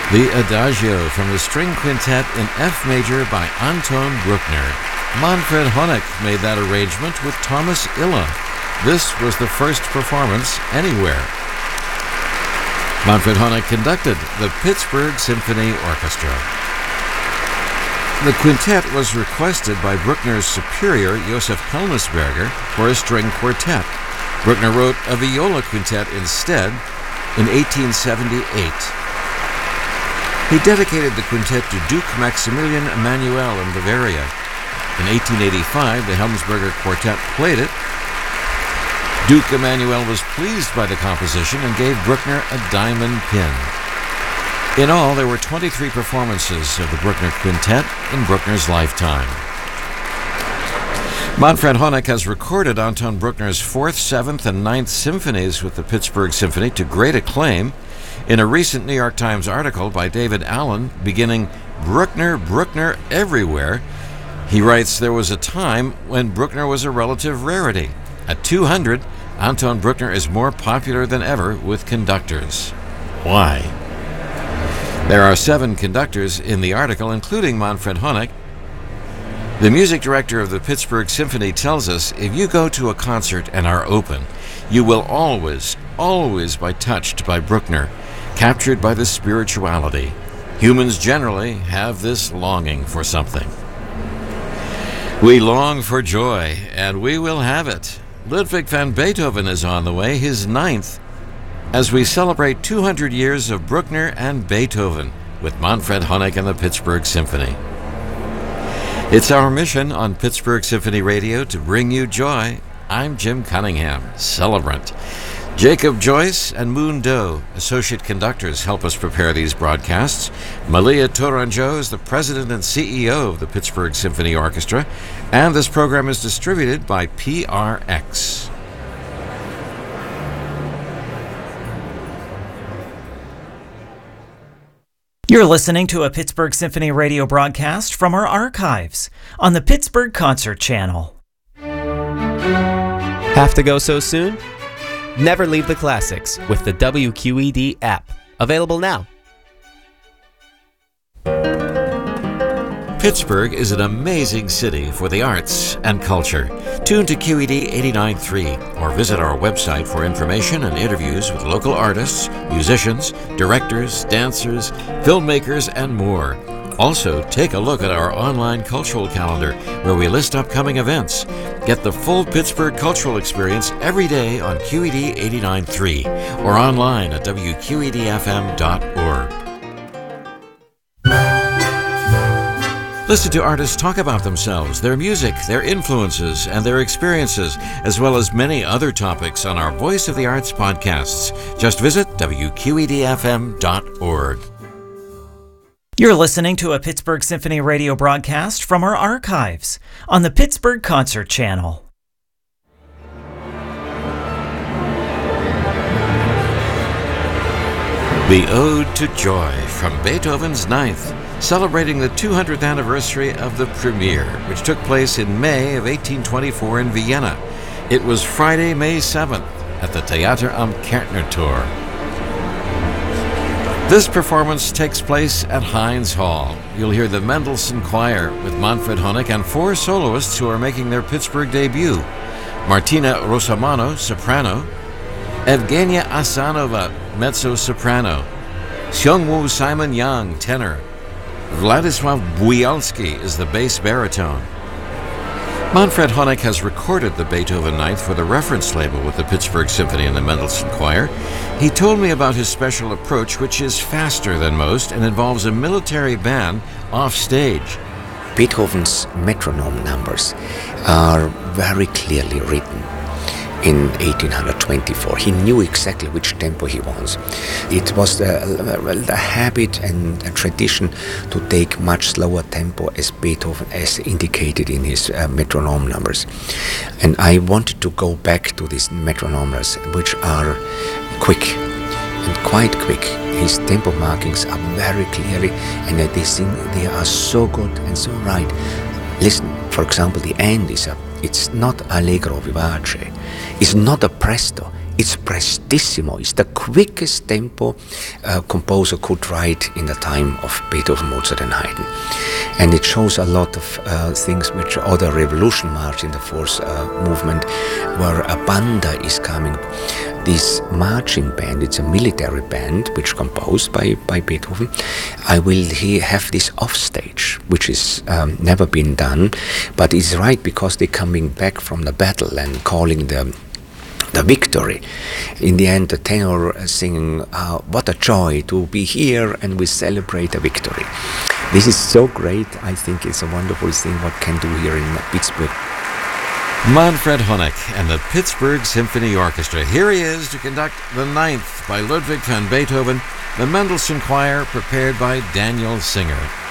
The Adagio from the String Quintet in F major by Anton Bruckner. Manfred Honeck made that arrangement with Thomas Illa. This was the first performance anywhere. Manfred Honeck conducted the Pittsburgh Symphony Orchestra. The quintet was requested by Bruckner's superior, Josef Helmsberger, for a string quartet. Bruckner wrote a viola quintet instead in 1878. He dedicated the quintet to Duke Maximilian Emanuel in Bavaria. In 1885, the Helmsberger Quartet played it. Duke Emanuel was pleased by the composition and gave Bruckner a diamond pin. In all, there were 23 performances of the Bruckner Quintet in Bruckner's lifetime. Manfred Honeck has recorded Anton Bruckner's 4th, 7th, and 9th symphonies with the Pittsburgh Symphony to great acclaim. In a recent New York Times article by David Allen, beginning Bruckner, Bruckner everywhere, he writes, there was a time when Bruckner was a relative rarity. At 200, Anton Bruckner is more popular than ever with conductors. Why? There are 7 conductors in the article, including Manfred Honeck. The music director of the Pittsburgh Symphony tells us, if you go to a concert and are open, you will always be touched by Bruckner, captured by the spirituality. Humans generally have this longing for something. We long for joy, and we will have it. Ludwig van Beethoven is on the way, his 9th, as we celebrate 200 years of Bruckner and Beethoven with Manfred Honeck and the Pittsburgh Symphony. It's our mission on Pittsburgh Symphony Radio to bring you joy. I'm Jim Cunningham, celebrant. Jacob Joyce and Moon Doe, associate conductors, help us prepare these broadcasts. Malia Tourangeau is the president and CEO of the Pittsburgh Symphony Orchestra, and this program is distributed by PRX. You're listening to a Pittsburgh Symphony Radio broadcast from our archives on the Pittsburgh Concert Channel. Have to go so soon? Never leave the classics with the WQED app. Available now. Pittsburgh is an amazing city for the arts and culture. Tune to QED 89.3 or visit our website for information and interviews with local artists, musicians, directors, dancers, filmmakers, and more. Also, take a look at our online cultural calendar where we list upcoming events. Get the full Pittsburgh cultural experience every day on QED 89.3 or online at WQEDFM.org. Listen to artists talk about themselves, their music, their influences, and their experiences, as well as many other topics on our Voice of the Arts podcasts. Just visit WQEDFM.org. You're listening to a Pittsburgh Symphony Radio broadcast from our archives on the Pittsburgh Concert Channel. The Ode to Joy from Beethoven's 9th, celebrating the 200th anniversary of the premiere, which took place in May of 1824 in Vienna. It was Friday, May 7th at the Theater am Kärntnertor. This performance takes place at Heinz Hall. You'll hear the Mendelssohn Choir with Manfred Honeck and 4 soloists who are making their Pittsburgh debut. Martina Rosamano, soprano. Evgenia Asanova, mezzo-soprano. Seungwoo Simon Yang, tenor. Vladislav Buyalski is the bass baritone. Manfred Honeck has recorded the Beethoven 9th for the reference label with the Pittsburgh Symphony and the Mendelssohn Choir. He told me about his special approach, which is faster than most and involves a military band off stage. Beethoven's metronome numbers are very clearly written. In 1824, he knew exactly which tempo he wants. It was the habit and a tradition to take much slower tempo as Beethoven as indicated in his metronome numbers. And I wanted to go back to these metronome numbers, which are quick and quite quick. His tempo markings are very clearly, and they are so good and so right. Listen, for example, the end is it's not allegro vivace, it's not a presto, It's prestissimo. It's the quickest tempo a composer could write in the time of Beethoven, Mozart and Haydn. And it shows a lot of things which other revolution march in the fourth movement, where a banda is coming. This marching band, it's a military band which composed by Beethoven. I will have this offstage, which is never been done, but it's right because they're coming back from the battle and calling the victory. In the end, the tenor singing, what a joy to be here and we celebrate a victory. This is so great. I think it's a wonderful thing what can do here in Pittsburgh. Manfred Honeck and the Pittsburgh Symphony Orchestra. Here he is to conduct the 9th by Ludwig van Beethoven, the Mendelssohn Choir prepared by Daniel Singer.